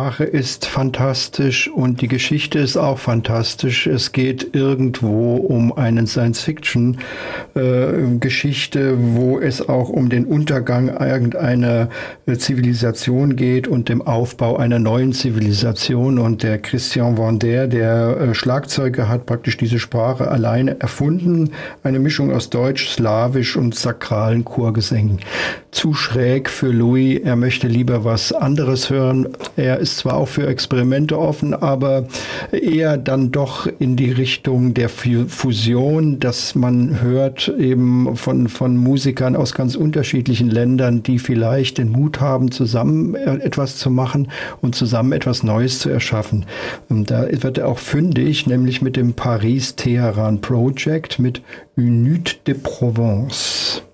Sprache ist fantastisch und die Geschichte ist auch fantastisch. Es geht irgendwo um eine Science-Fiction-Geschichte, wo es auch um den Untergang irgendeiner Zivilisation geht und dem Aufbau einer neuen Zivilisation. Und der Christian Vander, der Schlagzeuger, hat praktisch diese Sprache alleine erfunden. Eine Mischung aus Deutsch, Slawisch und sakralen Chorgesängen. Zu schräg für Louis. Er möchte lieber was anderes hören. Er ist zwar auch für Experimente offen, aber eher dann doch in die Richtung der Fusion, dass man hört eben von Musikern aus ganz unterschiedlichen Ländern, die vielleicht den Mut haben, zusammen etwas zu machen und zusammen etwas Neues zu erschaffen. Und da wird er auch fündig, nämlich mit dem Paris-Teheran Project mit Une Nuit de Provence.